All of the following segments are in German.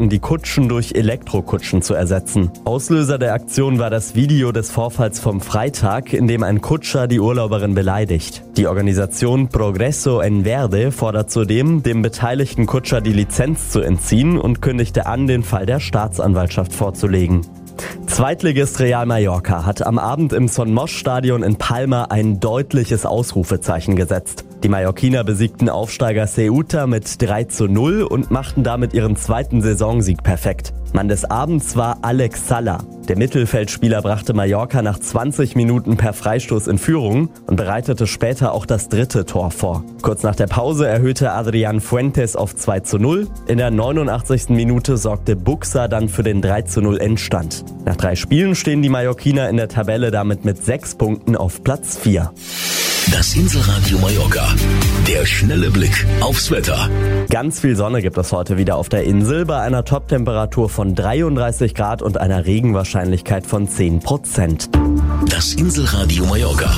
beantragten, die Kutschen durch Elektrokutschen zu ersetzen. Auslöser der Aktion war das Video des Vorfalls vom Freitag, in dem ein Kutscher die Urlauberin beleidigt. Die Organisation Progreso en Verde fordert zudem, dem beteiligten Kutscher die Lizenz zu entziehen und kündigte an, den Fall der Staatsanwaltschaft vorzulegen. Zweitligist Real Mallorca hat am Abend im Son Moix-Stadion in Palma ein deutliches Ausrufezeichen gesetzt. Die Mallorquiner besiegten Aufsteiger Ceuta mit 3:0 und machten damit ihren zweiten Saisonsieg perfekt. Mann des Abends war Alex Sala. Der Mittelfeldspieler brachte Mallorca nach 20 Minuten per Freistoß in Führung und bereitete später auch das dritte Tor vor. Kurz nach der Pause erhöhte Adrián Fuentes auf 2:0. In der 89. Minute sorgte Buxa dann für den 3:0 Endstand. Nach 3 Spielen stehen die Mallorquiner in der Tabelle damit mit 6 Punkten auf Platz 4. Das Inselradio Mallorca. Der schnelle Blick aufs Wetter. Ganz viel Sonne gibt es heute wieder auf der Insel bei einer Toptemperatur von 33 Grad und einer Regenwahrscheinlichkeit von 10%. Das Inselradio Mallorca.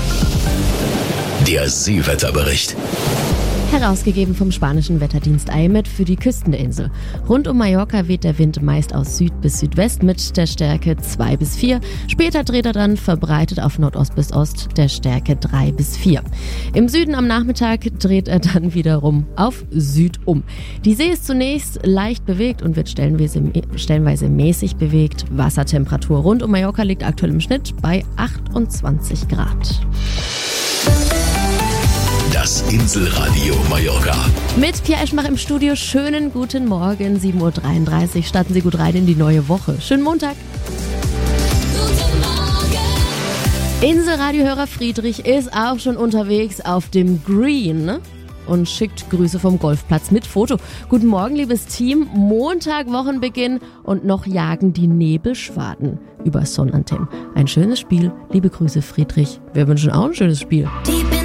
Der Seewetterbericht. Herausgegeben vom spanischen Wetterdienst AEMET für die Küsten der Insel. Rund um Mallorca weht der Wind meist aus Süd bis Südwest mit der Stärke 2 bis 4. Später dreht er dann verbreitet auf Nordost bis Ost der Stärke 3 bis 4. Im Süden am Nachmittag dreht er dann wiederum auf Süd um. Die See ist zunächst leicht bewegt und wird stellenweise mäßig bewegt. Wassertemperatur rund um Mallorca liegt aktuell im Schnitt bei 28 Grad. Das Inselradio Mallorca. Mit Pia Eschmach im Studio. Schönen guten Morgen, 7:33 Uhr. Starten Sie gut rein in die neue Woche. Schönen Montag. Guten Morgen. Inselradiohörer Friedrich ist auch schon unterwegs auf dem Green und schickt Grüße vom Golfplatz mit Foto. Guten Morgen, liebes Team. Montag, Wochenbeginn und noch jagen die Nebelschwaden über Son Anthem. Ein schönes Spiel. Liebe Grüße, Friedrich. Wir wünschen auch ein schönes Spiel.